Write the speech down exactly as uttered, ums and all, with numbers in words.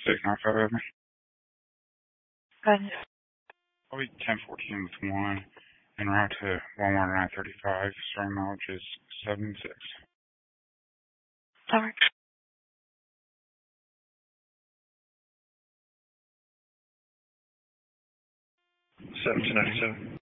six nine five. Go ahead. Probably ten fourteen with one. En route to Walmart nine thirty-five. Starting mileage is seven six. Sorry. seventeen ninety-seven.